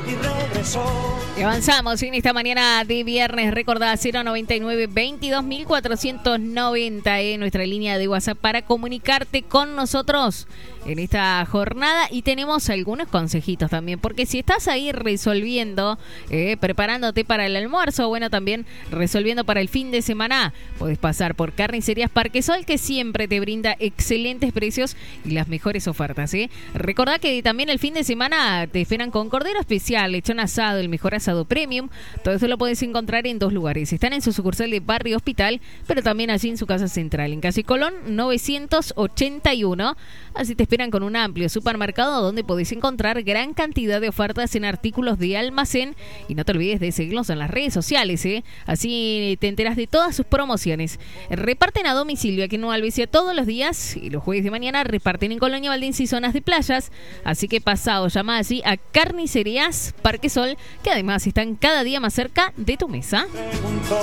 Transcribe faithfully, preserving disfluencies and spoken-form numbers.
y regresó. Y avanzamos en esta mañana de viernes. Recordá cero noventa y nueve, veintidós mil cuatrocientos noventa en nuestra línea de WhatsApp para comunicarte con nosotros en esta jornada. Y tenemos algunos consejitos también, porque si estás ahí resolviendo, eh, preparándote para el almuerzo, bueno, también resolviendo para el fin de semana, podés pasar por Carnicerías Parquesol, que siempre te brinda excelentes precios y las mejores ofertas, ¿eh? Recordá que también el fin de semana te esperan con cordero especial, lechón asado, el mejor asado premium. Todo eso lo podés encontrar en dos lugares. Están en su sucursal de Barrio Hospital, pero también allí en su casa central, en Calle Colón novecientos ochenta y uno. Así te esperan con un amplio supermercado donde podés encontrar gran cantidad de ofertas en artículos de almacén. Y no te olvides de seguirlos en las redes sociales, ¿eh? Así te enteras de todas sus promociones. Reparten a domicilio aquí en Nueva Albesia todos los días, y los jueves de mañana reparten en Colonia Valdense y zonas de playas. Así que pasá o llama allí a Carnicerías Parquesol, que además están cada día más cerca de tu mesa.